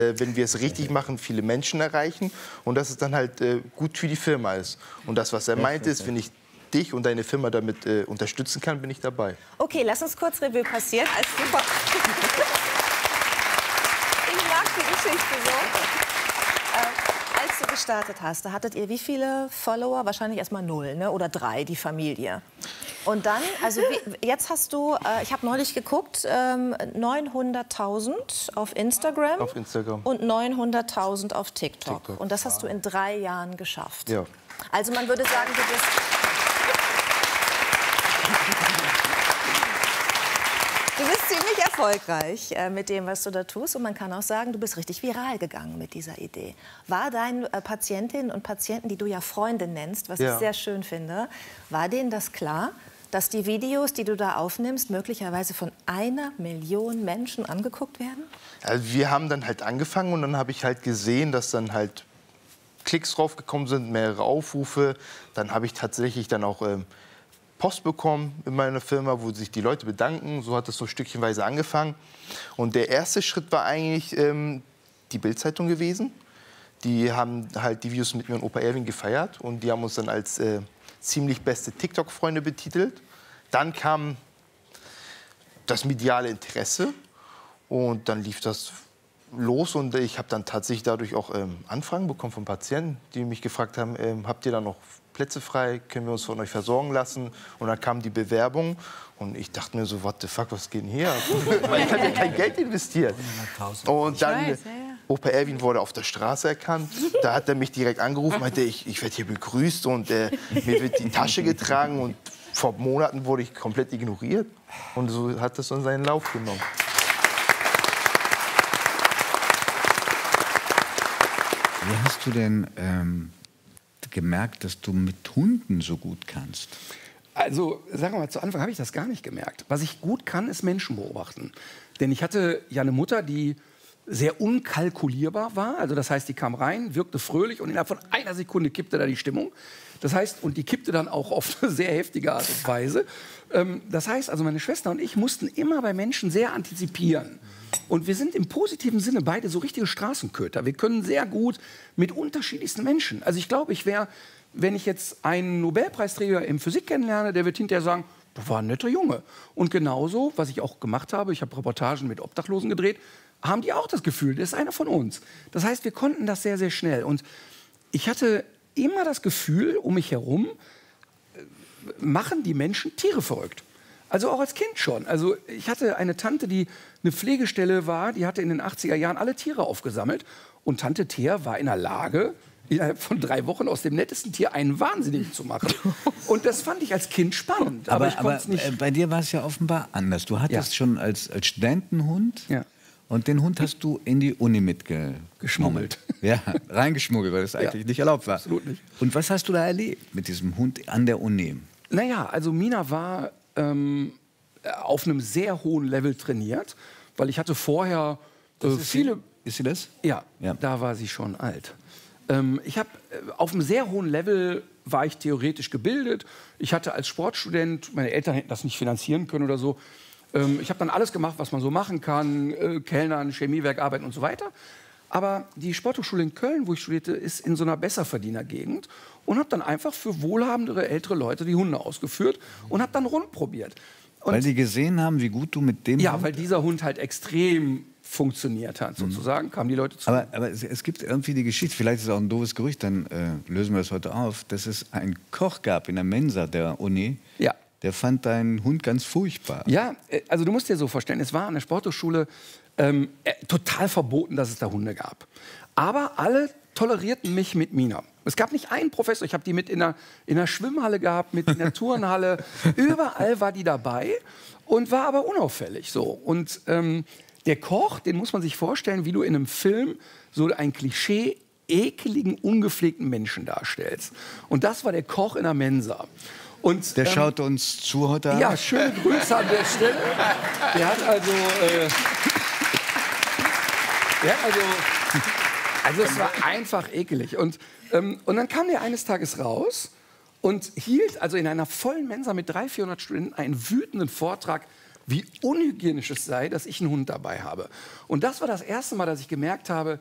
wenn wir es richtig machen, viele Menschen erreichen und dass es dann halt gut für die Firma ist. Und das, was er meinte, ist, wenn ich dich und deine Firma damit unterstützen kann, bin ich dabei. Okay, lass uns kurz Revue passieren. Ich mag die Geschichte so. Als du gestartet hast, da hattet ihr wie viele Follower? Wahrscheinlich erstmal 0, ne? Oder 3, die Familie. Und dann, also jetzt hast du, ich habe neulich geguckt, 900.000 auf Instagram, und 900.000 auf TikTok. Und das hast du in 3 Jahren geschafft. Ja. Also man würde sagen, du bist... Du bist ziemlich erfolgreich mit dem, was du da tust. Und man kann auch sagen, du bist richtig viral gegangen mit dieser Idee. War deinen Patientinnen und Patienten, die du ja Freunde nennst, was ich sehr schön finde, war denen das klar, dass die Videos, die du da aufnimmst, möglicherweise von 1 Million Menschen angeguckt werden? Also wir haben dann halt angefangen und dann habe ich halt gesehen, dass dann halt Klicks draufgekommen sind, mehrere Aufrufe. Dann habe ich tatsächlich dann auch Post bekommen in meiner Firma, wo sich die Leute bedanken. So hat es so stückchenweise angefangen. Und der erste Schritt war eigentlich die Bild-Zeitung gewesen. Die haben halt die Videos mit mir und Opa Erwin gefeiert und die haben uns dann als ziemlich beste TikTok-Freunde betitelt. Dann kam das mediale Interesse und dann lief das los und ich habe dann tatsächlich dadurch auch Anfragen bekommen von Patienten, die mich gefragt haben, habt ihr da noch Plätze frei, können wir uns von euch versorgen lassen? Und dann kam die Bewerbung und ich dachte mir so, what the fuck, was geht denn hier? Weil ich habe ja kein Geld investiert. Und dann, Opa Erwin wurde auf der Straße erkannt, da hat er mich direkt angerufen, meinte, ich werde hier begrüßt und mir wird die Tasche getragen und vor Monaten wurde ich komplett ignoriert und so hat das dann seinen Lauf genommen. Wie hast du denn gemerkt, dass du mit Hunden so gut kannst? Also, sagen wir mal, zu Anfang habe ich das gar nicht gemerkt. Was ich gut kann, ist Menschen beobachten. Denn ich hatte ja eine Mutter, die sehr unkalkulierbar war. Also das heißt, die kam rein, wirkte fröhlich und innerhalb von einer Sekunde kippte da die Stimmung. Das heißt, und die kippte dann auch auf eine sehr heftige Art und Weise. Das heißt, also meine Schwester und ich mussten immer bei Menschen sehr antizipieren. Und wir sind im positiven Sinne beide so richtige Straßenköter. Wir können sehr gut mit unterschiedlichsten Menschen. Also ich glaube, ich wäre, wenn ich jetzt einen Nobelpreisträger in Physik kennenlerne, der wird hinterher sagen, das war ein netter Junge. Und genauso, was ich auch gemacht habe, ich habe Reportagen mit Obdachlosen gedreht, haben die auch das Gefühl, der ist einer von uns. Das heißt, wir konnten das sehr, sehr schnell. Und ich hatte immer das Gefühl, um mich herum, machen die Menschen Tiere verrückt. Also auch als Kind schon. Also ich hatte eine Tante, die eine Pflegestelle war, die hatte in den 80er Jahren alle Tiere aufgesammelt. Und Tante Thea war in der Lage, innerhalb von 3 Wochen aus dem nettesten Tier einen Wahnsinnigen zu machen. Und das fand ich als Kind spannend. Aber ich konnte es nicht. Bei dir war es ja offenbar anders. Du hattest schon als Studentenhund. Ja. Und den Hund hast du in die Uni geschmuggelt. Ja, reingeschmuggelt, weil das eigentlich nicht erlaubt war. Absolut nicht. Und was hast du da erlebt mit diesem Hund an der Uni? Naja, also Mina war auf einem sehr hohen Level trainiert, weil ich hatte vorher viele... Ist sie das? Ja, da war sie schon alt. Ich habe auf einem sehr hohen Level war ich theoretisch gebildet. Ich hatte als Sportstudent, meine Eltern hätten das nicht finanzieren können oder so. Ich habe dann alles gemacht, was man so machen kann, Kellnern, Chemiewerk arbeiten und so weiter. Aber die Sporthochschule in Köln, wo ich studierte, ist in so einer Besserverdienergegend und habe dann einfach für wohlhabendere ältere Leute die Hunde ausgeführt und habe dann rund probiert. Und weil die gesehen haben, wie gut du mit dem Hund... weil dieser Hund halt extrem funktioniert hat, sozusagen, kamen die Leute zu. Aber es gibt irgendwie die Geschichte, vielleicht ist es auch ein doofes Gerücht, dann lösen wir das heute auf, dass es einen Koch gab in der Mensa der Uni, der fand deinen Hund ganz furchtbar. Ja, also du musst dir so vorstellen, es war an der Sporthochschule total verboten, dass es da Hunde gab. Aber alle tolerierten mich mit Mina. Es gab nicht einen Professor, ich habe die mit in der Schwimmhalle gehabt, mit in der Turnhalle, überall war die dabei und war aber unauffällig so. Und der Koch, den muss man sich vorstellen, wie du in einem Film so ein Klischee ekeligen, ungepflegten Menschen darstellst. Und das war der Koch in der Mensa. Und, der schaut uns zu heute Abend. Ja, schöne Grüße an der Stelle. Der hat also... also es war einfach ekelig. Und dann kam der eines Tages raus und hielt also in einer vollen Mensa mit 300, 400 Studenten einen wütenden Vortrag, wie unhygienisch es sei, dass ich einen Hund dabei habe. Und das war das erste Mal, dass ich gemerkt habe,